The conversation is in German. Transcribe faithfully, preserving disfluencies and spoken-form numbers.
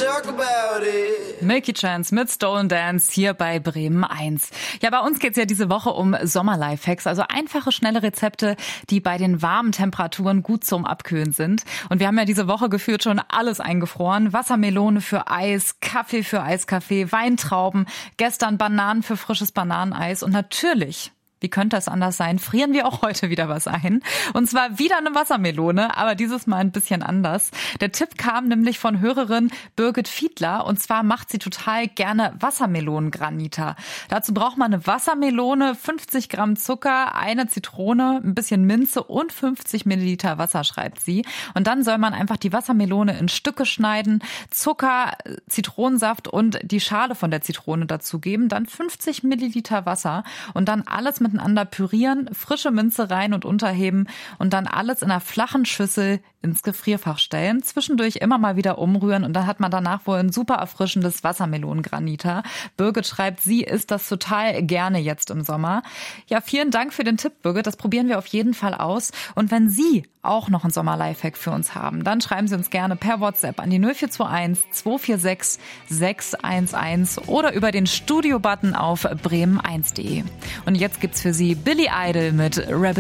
talk about it. Milky Chance mit Stolen Dance hier bei Bremen eins. Ja, bei uns geht's ja diese Woche um Sommer-Lifehacks, also einfache, schnelle Rezepte, die bei den warmen Temperaturen gut zum Abkühlen sind. Und wir haben ja diese Woche gefühlt schon alles eingefroren. Wassermelone für Eis, Kaffee für Eiskaffee, Weintrauben, gestern Bananen für frisches Bananeneis und natürlich, wie könnte es anders sein, frieren wir auch heute wieder was ein. Und zwar wieder eine Wassermelone, aber dieses Mal ein bisschen anders. Der Tipp kam nämlich von Hörerin Birgit Fiedler und zwar macht sie total gerne Wassermelonengranita. Dazu braucht man eine Wassermelone, fünfzig Gramm Zucker, eine Zitrone, ein bisschen Minze und fünfzig Milliliter Wasser, schreibt sie. Und dann soll man einfach die Wassermelone in Stücke schneiden, Zucker, Zitronensaft und die Schale von der Zitrone dazugeben, dann fünfzig Milliliter Wasser und dann alles mit miteinander pürieren, frische Minze rein und unterheben und dann alles in einer flachen Schüssel ins Gefrierfach stellen. Zwischendurch immer mal wieder umrühren und dann hat man danach wohl ein super erfrischendes Wassermelonengranita. Birgit schreibt, sie isst das total gerne jetzt im Sommer. Ja, vielen Dank für den Tipp, Birgit. Das probieren wir auf jeden Fall aus. Und wenn Sie auch noch einen Sommer-Lifehack für uns haben, dann schreiben Sie uns gerne per WhatsApp an die null vier zwei eins zwei vier sechs sechs eins eins oder über den Studio-Button auf bremen eins punkt de. Und jetzt gibt's für Sie Billy Idol mit Rebel.